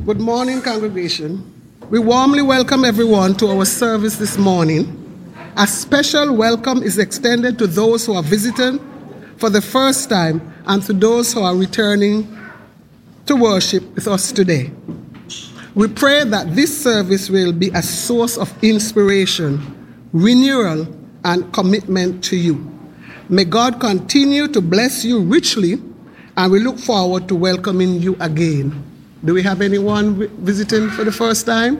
Good morning, congregation. We warmly welcome everyone to our service this morning. A special welcome is extended to those who are visiting for the first time and to those who are returning to worship with us today. We pray that this service will be a source of inspiration, renewal, and commitment to you. May God continue to bless you richly, and we look forward to welcoming you again. Do we have anyone visiting for the first time?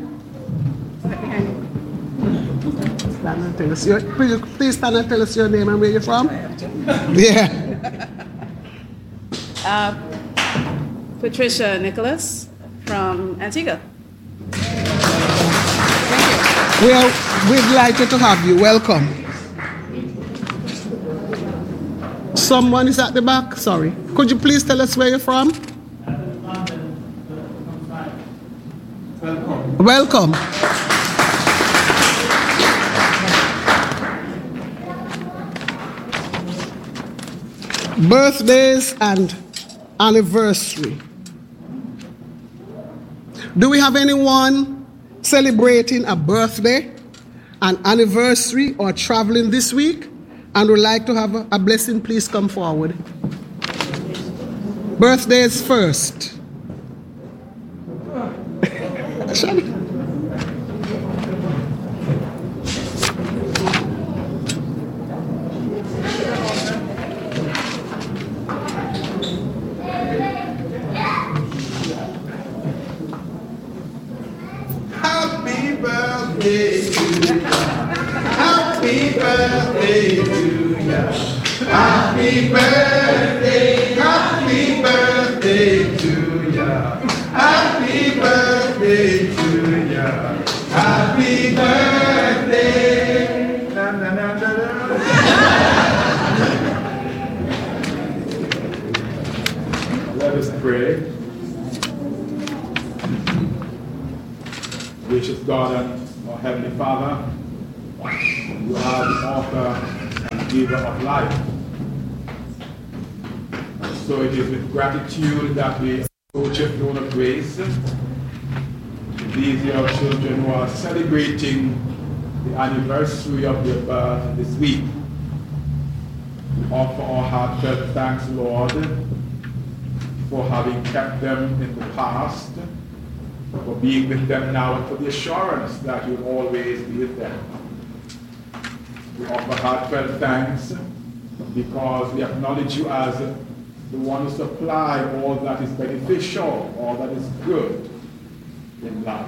Stand and tell us please stand and tell us your name and where you're from. Yeah. Patricia Nicholas from Antigua. Thank you. We're delighted to have you. Welcome. Someone is at the back. Sorry. Could you please tell us where you're from? Welcome. Birthdays and anniversary. Do we have anyone celebrating a birthday, an anniversary, or traveling this week and would like to have a blessing? Please come forward. Birthdays first. Happy birthday to you. Happy birthday to you. Happy birthday, happy birthday to you. Happy birthday to you. Happy birthday. Na, na, na, na, na. Let us pray. Gracious God and our Heavenly Father, you are the author and giver of life. And so it is with gratitude that we approach your throne of grace. These are our children who are celebrating the anniversary of their birth this week. We offer our heartfelt thanks, Lord, for having kept them in the past, for being with them now, and for the assurance that you'll always be with them. We offer heartfelt thanks because we acknowledge you as the one who supplies all that is beneficial, all that is good in life.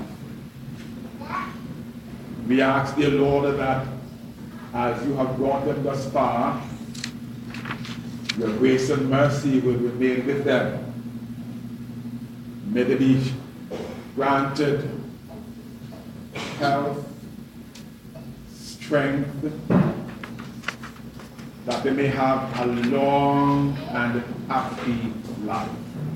We ask, dear Lord, that as you have brought them thus far, your grace and mercy will remain with them. May they be granted health, strength, that they may have a long and happy life.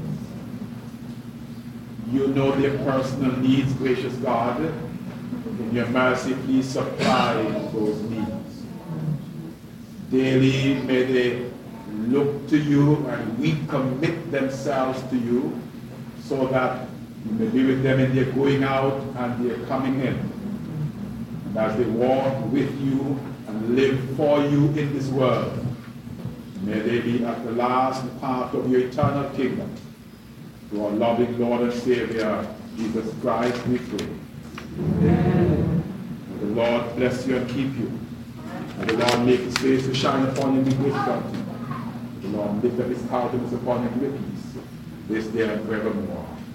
You know their personal needs, gracious God. In your mercy, please supply those needs. Daily may they look to you and recommit themselves to you so that you may be with them in their going out and their coming in. And as they walk with you and live for you in this world, may they be at the last part of your eternal kingdom. To our loving Lord and Savior, Jesus Christ, we pray. Amen. May the Lord bless you and keep you. May the Lord make his face to shine upon you and be gracious unto you. May the Lord lift up his countenance upon you with peace, this day and forevermore.